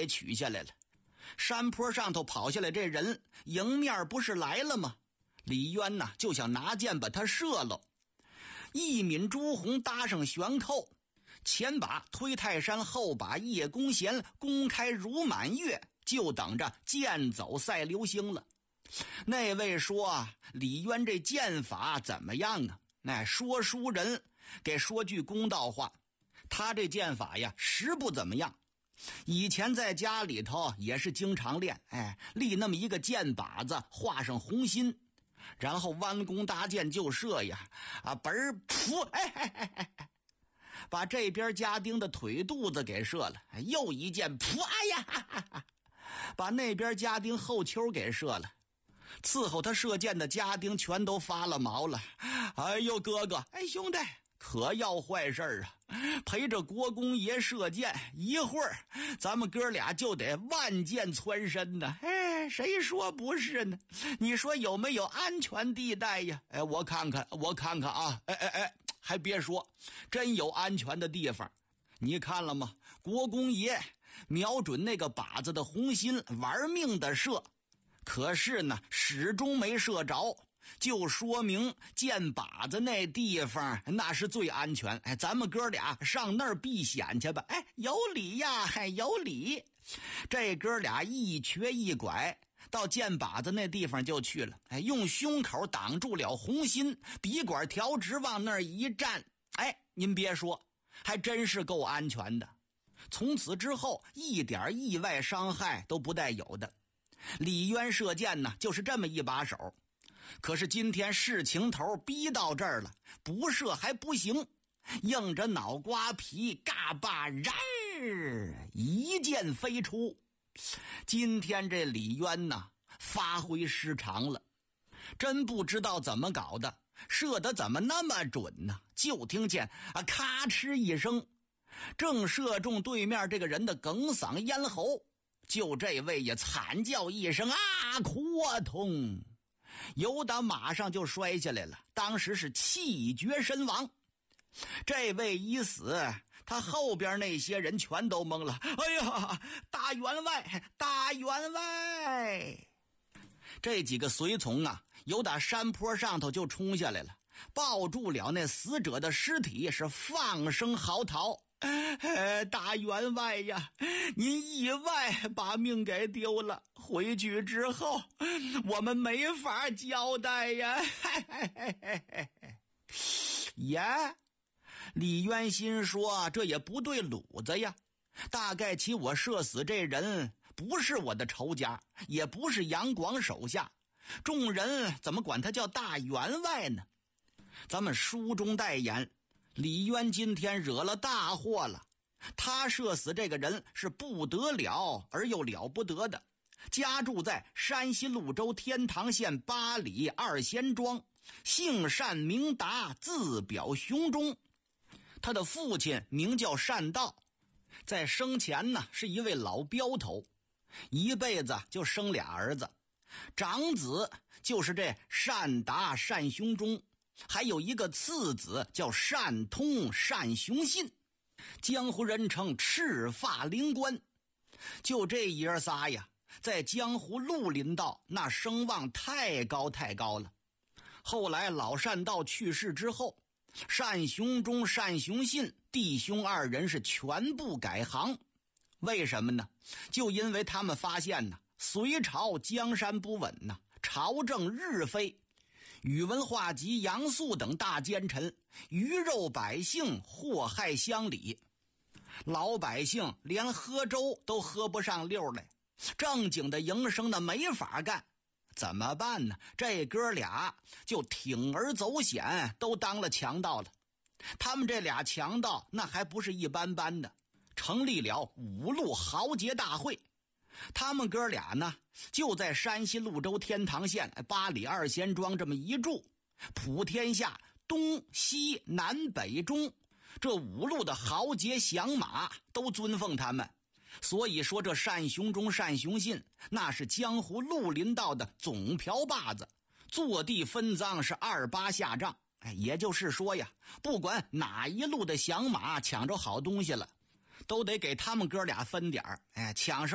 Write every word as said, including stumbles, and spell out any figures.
给取下来了。山坡上头跑下来这人迎面不是来了吗？李渊呐就想拿箭把他射了。一抿朱红搭上悬扣，前把推泰山，后把叶公弦，公开如满月，就等着剑走赛流星了。那位说啊，李渊这剑法怎么样啊？哎，说书人给说句公道话，他这剑法呀实不怎么样。以前在家里头也是经常练，哎，立那么一个箭靶子，画上红心，然后弯弓搭箭就射呀，啊，本儿噗，哎哎哎哎，把这边家丁的腿肚子给射了，又一箭噗，哎呀哈哈哈，把那边家丁后丘给射了。伺候他射箭的家丁全都发了毛了。哎呦哥哥，哎兄弟，可要坏事啊！陪着国公爷射箭，一会儿咱们哥俩就得万箭穿身呢。哎，谁说不是呢？你说有没有安全地带呀？哎，我看看，我看看啊！哎哎哎，还别说，真有安全的地方。你看了吗？国公爷瞄准那个靶子的红心，玩命的射，可是呢，始终没射着。就说明箭靶子那地方那是最安全。哎，咱们哥俩上那儿避险去吧。哎，有理呀，哎，有理。这哥俩一瘸一拐到箭靶子那地方就去了。哎，用胸口挡住了红心，笔管调直往那儿一站。哎，您别说，还真是够安全的。从此之后一点意外伤害都不带有的。李渊射箭呢就是这么一把手。可是今天事情头逼到这儿了，不射还不行，硬着脑瓜皮嘎巴然一箭飞出。今天这李渊呐发挥失常了，真不知道怎么搞的，射得怎么那么准呢？就听见啊咔哧一声，正射中对面这个人的哽嗓咽喉，就这位也惨叫一声啊阔痛，由打马上就摔下来了，当时是气绝身亡。这位一死，他后边那些人全都懵了。哎呀，大员外，大员外！这几个随从啊，由打山坡上头就冲下来了，抱住了那死者的尸体，是放声嚎啕。哎，大员外呀，您意外把命给丢了，回去之后我们没法交代呀。呀，李渊心说这也不对路子呀，大概其我射死这人不是我的仇家，也不是杨广手下，众人怎么管他叫大员外呢？咱们书中代言，李渊今天惹了大祸了。他射死这个人是不得了而又了不得的，家住在山西潞州天堂县八里二仙庄，姓单名达，字表雄忠。他的父亲名叫单道，在生前呢是一位老镖头，一辈子就生俩儿子，长子就是这单达单雄忠，还有一个次子叫单通单雄信，江湖人称赤发灵官。就这爷仨呀，在江湖绿林道那声望太高太高了。后来老单道去世之后，单雄忠单雄信弟兄二人是全部改行。为什么呢？就因为他们发现呢，隋朝江山不稳呢，朝政日非，宇文化及杨素等大奸臣鱼肉百姓，祸害乡里，老百姓连喝粥都喝不上溜来，正经的营生呢没法干，怎么办呢？这哥俩就铤而走险，都当了强盗了。他们这俩强盗那还不是一般般的，成立了五路豪杰大会。他们哥俩呢就在山西潞州天堂县八里二仙庄这么一住，普天下东西南北中这五路的豪杰响马都尊奉他们，所以说这单雄忠单雄信那是江湖绿林道的总瓢把子，坐地分赃是二八下账。哎，也就是说呀，不管哪一路的响马抢着好东西了，都得给他们哥俩分点儿，哎，抢上